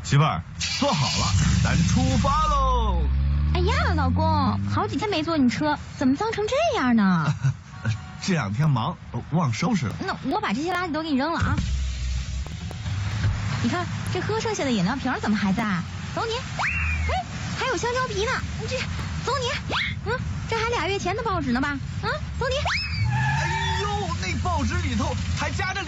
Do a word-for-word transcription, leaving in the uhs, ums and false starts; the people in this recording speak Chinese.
媳妇儿，坐好了，咱出发喽！ 哎呀，老公，好几天没坐你车，怎么脏成这样呢？ 这两天忙，忘收拾了。 那我把这些垃圾都给你扔了啊！你看这喝剩下的饮料瓶怎么还在？走你！哎，还有香蕉皮呢，你这走你！嗯，这还俩月前的报纸呢吧？啊，走你！ 哎呦，那报纸里头还夹着。